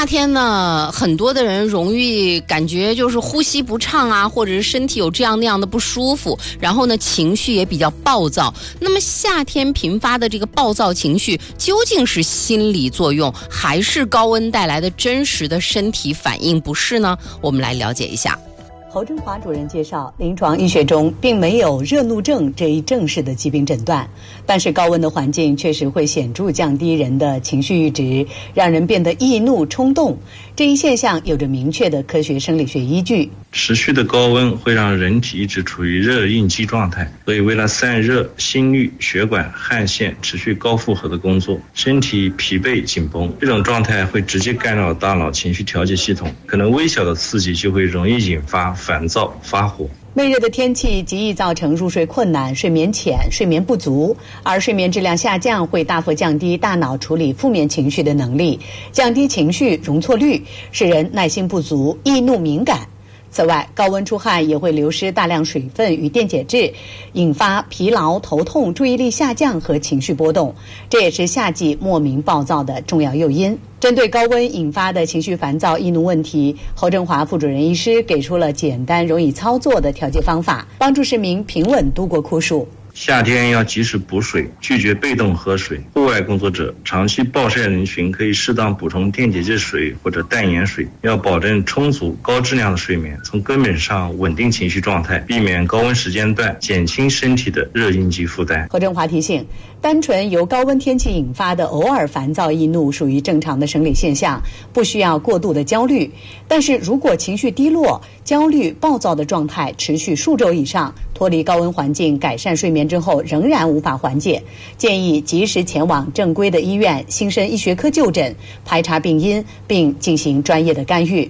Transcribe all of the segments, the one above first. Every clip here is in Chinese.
夏天呢，很多的人容易感觉就是呼吸不畅啊，或者是身体有这样那样的不舒服，然后呢情绪也比较暴躁。那么夏天频发的这个暴躁情绪究竟是心理作用，还是高温带来的真实的身体反应不适呢？我们来了解一下。 侯振华主任介绍，临床医学中并没有热怒症这一正式的疾病诊断，但是高温的环境确实会显著降低人的情绪阈值，让人变得易怒冲动。这一现象有着明确的科学生理学依据。 持续的高温会让人体一直处于热应激状态，所以为了散热，心率、血管、汗腺持续高负荷的工作，身体疲惫紧绷，这种状态会直接干扰大脑情绪调节系统，可能微小的刺激就会容易引发烦躁、发火。 闷热的天气极易造成入睡困难、睡眠浅、睡眠不足，而睡眠质量下降会大幅降低大脑处理负面情绪的能力，降低情绪容错率，使人耐心不足、易怒敏感。此外，高温出汗也会流失大量水分与电解质，引发疲劳、头痛、注意力下降和情绪波动，这也是夏季莫名暴躁的重要诱因。针对高温引发的情绪烦躁、易怒问题，侯振华副主任医师给出了简单容易操作的调节方法，帮助市民平稳度过酷暑。 夏天要及时补水，拒绝被动喝水。户外工作者、长期暴晒人群可以适当补充电解质水或者淡盐水，要保证充足高质量的睡眠，从根本上稳定情绪状态，避免高温时间段，减轻身体的热应激负担。 侯振华提醒，单纯由高温天气引发的偶尔烦躁易怒属于正常的生理现象，不需要过度的焦虑。但是如果情绪低落、焦虑、暴躁的状态持续数周以上，脱离高温环境改善睡眠之后仍然无法缓解，建议及时前往正规的医院新生医学科就诊，排查病因并进行专业的干预。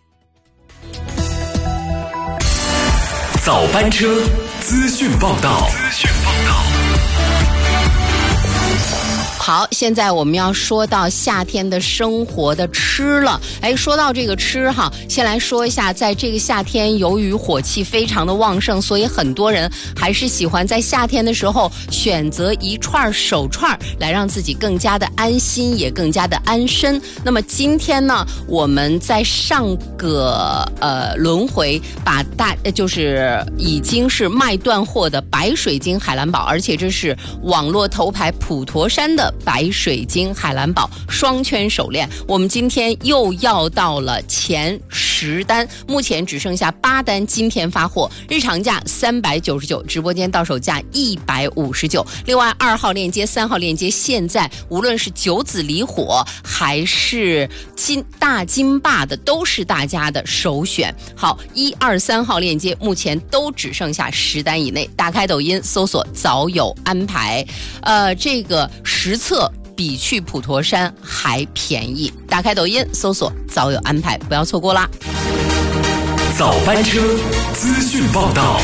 早班车资讯报道。 好，现在我们要说到夏天的生活的吃了。说到这个吃哈，先来说一下，在这个夏天，由于火气非常的旺盛，所以很多人还是喜欢在夏天的时候选择一串手串来让自己更加的安心，也更加的安身。那么今天呢，我们在上个轮回把就是已经是卖断货的白水晶海蓝宝，而且这是网络头牌普陀山的白水晶海蓝宝双圈手链，我们今天又要到了前10单，目前只剩下8单今天发货，日常价399，直播间到手价159。另外2号链接、3号链接，现在无论是九子离火还是大金霸的，都是大家的首选。好，1、2、3号链接目前都只剩下10单以内，打开抖音搜索早有安排，这个实测比去普陀山还便宜，打开抖音搜索早有安排，不要错过啦。 早班车资讯报道。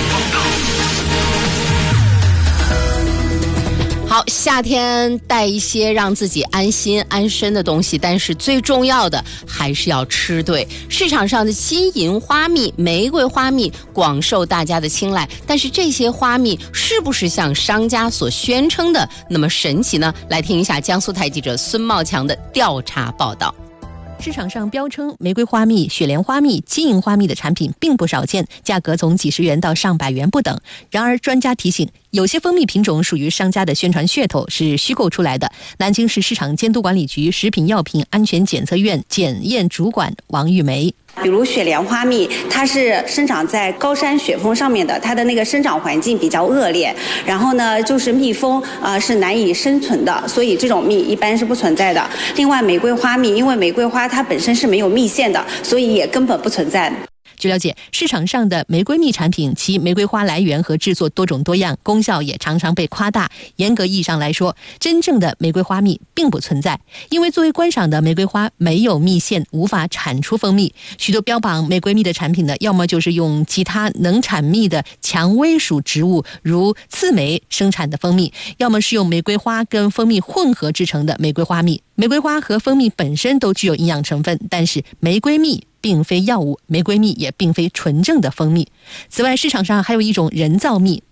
好，夏天带一些让自己安心安身的东西，但是最重要的还是要吃对。市场上的金银花蜜、玫瑰花蜜广受大家的青睐，但是这些花蜜是不是像商家所宣称的那么神奇呢？来听一下江苏台记者孙茂强的调查报道。 市场上标称玫瑰花蜜、雪莲花蜜、金银花蜜的产品并不少见，价格从几十元到上百元不等。然而专家提醒，有些蜂蜜品种属于商家的宣传噱头，是虚构出来的。南京市市场监督管理局食品药品安全检测院检验主管王玉梅。 比如雪莲花蜜，它是生长在高山雪峰上面的，它的那个生长环境比较恶劣，然后呢就是蜜蜂是难以生存的，所以这种蜜一般是不存在的。另外玫瑰花蜜，因为玫瑰花它本身是没有蜜腺的，所以也根本不存在。 据了解，市场上的玫瑰蜜产品，其玫瑰花来源和制作多种多样，功效也常常被夸大。严格意义上来说，真正的玫瑰花蜜并不存在，因为作为观赏的玫瑰花没有蜜腺，无法产出蜂蜜。许多标榜玫瑰蜜的产品呢，要么就是用其他能产蜜的蔷薇属植物，如刺梅生产的蜂蜜，要么是用玫瑰花跟蜂蜜混合制成的玫瑰花蜜。玫瑰花和蜂蜜本身都具有营养成分，但是玫瑰蜜并非药物，玫瑰蜜也并非纯正的蜂蜜。此外，市场上还有一种人造蜜，